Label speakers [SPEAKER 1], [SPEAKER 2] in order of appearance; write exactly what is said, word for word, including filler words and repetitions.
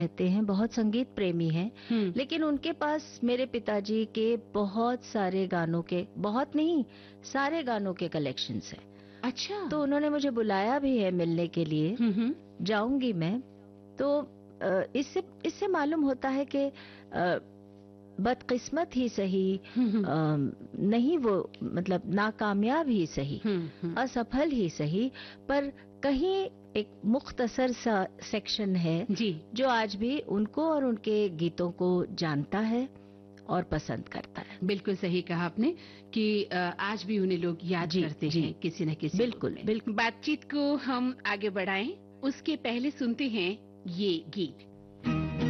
[SPEAKER 1] रहते हैं, बहुत संगीत प्रेमी हैं,
[SPEAKER 2] हम्म।
[SPEAKER 1] लेकिन उनके पास मेरे पिताजी के बहुत सारे गानों के, बहुत नहीं, सारे गानों के कलेक्शंस हैं।
[SPEAKER 2] अच्छा।
[SPEAKER 1] तो उन्होंने मुझे बुलाया भी है मिलने के लिए,
[SPEAKER 2] हम्म हम्म।
[SPEAKER 1] जाऊंगी मैं। तो अ, इससे इससे मालूम होता है कि अ, बदकिस्मत ही सही,
[SPEAKER 2] हम्म
[SPEAKER 1] अ, नहीं वो मतलब नाकामयाब ही सही,
[SPEAKER 2] हम्म हम्म।
[SPEAKER 1] असफल ही सही, पर कहीं एक मुख्तसर सा सेक्शन है
[SPEAKER 2] जी।
[SPEAKER 1] जो आज भी उनको और उनके गीतों को जानता है और पसंद करता है।
[SPEAKER 2] बिल्कुल सही कहा आपने कि अ, आज भी उन्हें लोग याद
[SPEAKER 1] जी,
[SPEAKER 2] करते
[SPEAKER 1] जी,
[SPEAKER 2] हैं किसी न किसी रूप
[SPEAKER 1] बिल्कुल
[SPEAKER 2] में।
[SPEAKER 1] बिल्कुल।
[SPEAKER 2] बातचीत को हम आगे बढ़ाएं, उसके पहले सुनते हैं ये गीत।